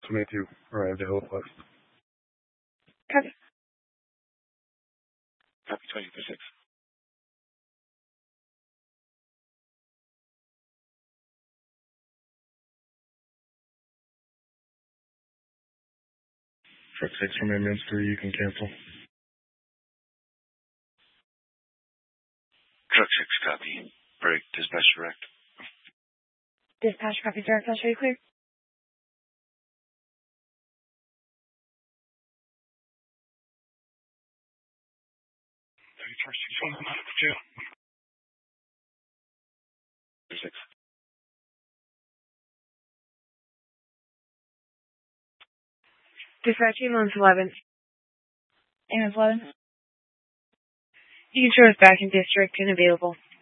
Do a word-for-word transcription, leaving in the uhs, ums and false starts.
twenty-two, arrived at Hillplex. Copy. Copy twenty-two six. Truck six from Minster, you can cancel. Truck six, copy. Break, dispatch direct. Dispatch, copy direct. I'll show you clear. thirty-first, six one nine for jail. six. Dispatch, ambulance eleven. Ambulance eleven. You can show us back in district and available.